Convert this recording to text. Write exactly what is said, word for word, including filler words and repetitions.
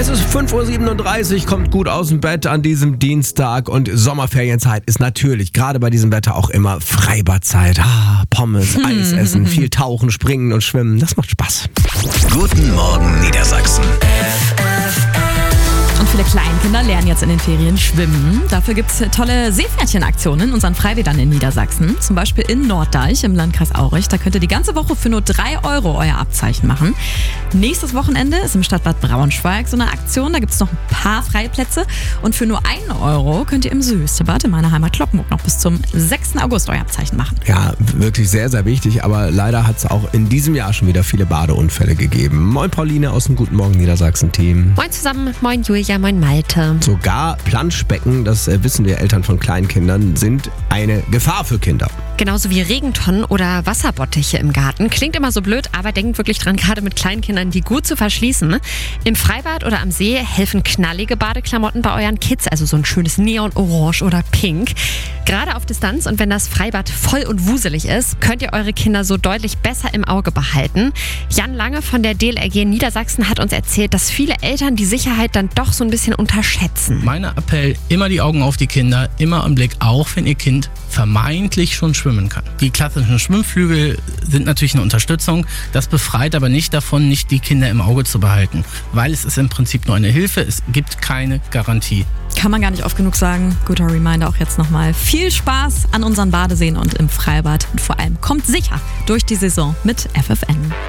Es ist fünf Uhr siebenunddreißig, kommt gut aus dem Bett an diesem Dienstag und Sommerferienzeit ist natürlich gerade bei diesem Wetter auch immer Freibadzeit. Ah, Pommes, Eis essen, viel tauchen, springen und schwimmen, das macht Spaß. Guten Morgen Niedersachsen. Und viele Kleinkinder lernen jetzt in den Ferien schwimmen. Dafür gibt es tolle Seepferdchenaktionen in unseren Freibädern in Niedersachsen. Zum Beispiel in Norddeich im Landkreis Aurich. Da könnt ihr die ganze Woche für nur drei Euro euer Abzeichen machen. Nächstes Wochenende ist im Stadtbad Braunschweig so eine Aktion. Da gibt es noch ein paar Freiplätze. Und für nur einen Euro könnt ihr im Süßebad in meiner Heimat Kloppenburg noch bis zum sechsten August euer Abzeichen machen. Ja, wirklich sehr, sehr wichtig. Aber leider hat es auch in diesem Jahr schon wieder viele Badeunfälle gegeben. Moin Pauline aus dem Guten Morgen Niedersachsen-Team. Moin zusammen, moin Julia, moin Malte. Sogar Planschbecken, das äh, wissen wir Eltern von Kleinkindern, sind eine Gefahr für Kinder. Genauso wie Regentonnen oder Wasserbottiche im Garten. Klingt immer so blöd, aber denkt wirklich dran, gerade mit Kleinkindern, die gut zu verschließen. Im Freibad oder am See helfen knallige Badeklamotten bei euren Kids, also so ein schönes Neon-Orange oder Pink. Gerade auf Distanz und wenn das Freibad voll und wuselig ist, könnt ihr eure Kinder so deutlich besser im Auge behalten. Jan Lange von der D L R G Niedersachsen hat uns erzählt, dass viele Eltern die Sicherheit dann doch so ein bisschen unterschätzen. Mein Appell, immer die Augen auf die Kinder, immer im Blick, auch wenn ihr Kind vermeintlich schon schwimmen kann. Die klassischen Schwimmflügel sind natürlich eine Unterstützung, das befreit aber nicht davon, nicht die Kinder im Auge zu behalten, weil es ist im Prinzip nur eine Hilfe, es gibt keine Garantie. Kann man gar nicht oft genug sagen. Guter Reminder auch jetzt nochmal. Viel Spaß an unseren Badeseen und im Freibad und vor allem kommt sicher durch die Saison mit F F N.